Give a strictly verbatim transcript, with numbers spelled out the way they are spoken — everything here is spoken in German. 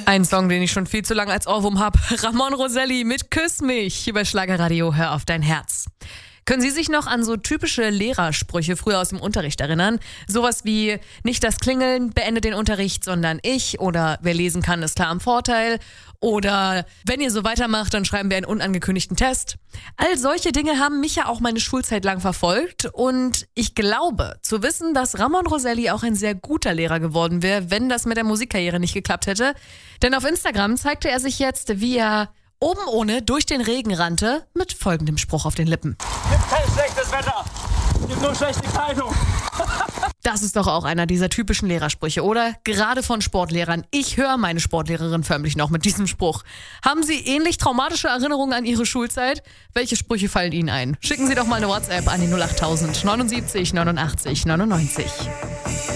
Ein Song, den ich schon viel zu lange als Ohrwurm habe. Ramon Roselli mit Küss mich über Schlagerradio, hör auf dein Herz. Können Sie sich noch an so typische Lehrersprüche früher aus dem Unterricht erinnern? Sowas wie, nicht das Klingeln beendet den Unterricht, sondern ich. Oder wer lesen kann, ist klar am Vorteil. Oder wenn ihr so weitermacht, dann schreiben wir einen unangekündigten Test. All solche Dinge haben mich ja auch meine Schulzeit lang verfolgt. Und ich glaube zu wissen, dass Ramon Roselli auch ein sehr guter Lehrer geworden wäre, wenn das mit der Musikkarriere nicht geklappt hätte. Denn auf Instagram zeigte er sich jetzt, wie er oben ohne durch den Regen rannte, mit folgendem Spruch auf den Lippen. Gibt kein schlechtes Wetter, gibt nur schlechte Kleidung. Das ist doch auch einer dieser typischen Lehrersprüche, oder? Gerade von Sportlehrern. Ich höre meine Sportlehrerin förmlich noch mit diesem Spruch. Haben Sie ähnlich traumatische Erinnerungen an Ihre Schulzeit? Welche Sprüche fallen Ihnen ein? Schicken Sie doch mal eine WhatsApp an die null acht tausend neunundsiebzig neunundachtzig neunundneunzig.